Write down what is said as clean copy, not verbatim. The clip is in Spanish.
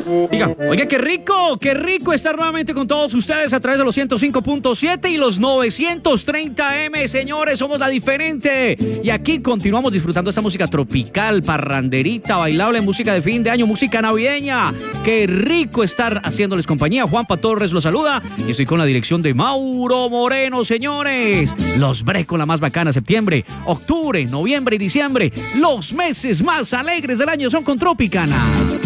Oiga, qué rico estar nuevamente con todos ustedes a través de los 105.7 y los 930M, señores, somos la diferente. Y aquí continuamos disfrutando esta música tropical, parranderita, bailable, música de fin de año, música navideña. Qué rico estar haciéndoles compañía. Juanpa Torres los saluda y estoy con la dirección de Mauro Moreno, señores. Los break con la más bacana, septiembre, octubre, noviembre y diciembre. Los meses más alegres del año son con Tropicana.